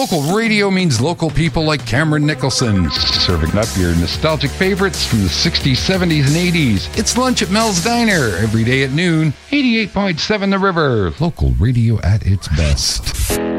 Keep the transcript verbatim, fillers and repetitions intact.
Local radio means local people like Cameron Nicholson, serving up your nostalgic favorites from the sixties, seventies, and eighties. It's lunch at Mel's Diner, every day at noon. eighty-eight point seven The River, local radio at its best.